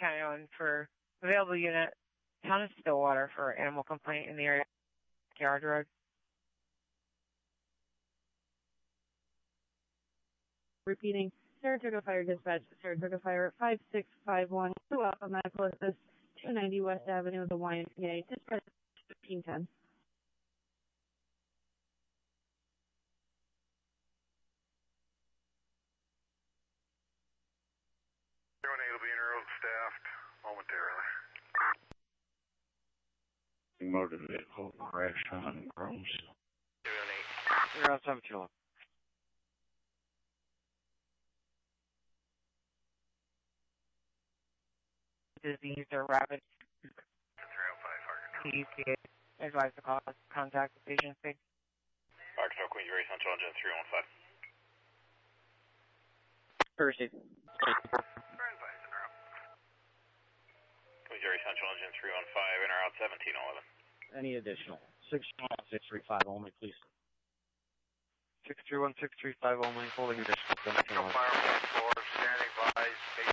County 1 for available unit, Town of Stillwater for animal complaint in the area of Yard Road. Repeating, Saratoga Fire Dispatch, Saratoga Fire 5651, Alpha Medical Assist, 290 West Avenue, the YMCA, dispatch 1510. Will be interroad staffed momentarily. Motor vehicle crash on Groves. 072. Disease or rapid 305 EPA advise the cause contact the agency. Arkansas Queens Ray Central Engine 315. Percy. Queens Ray Central Engine 315, interroute 1711. Any additional? 631-635 only, please. 631-635 only, holding additional 1711. Fire 4, standing by,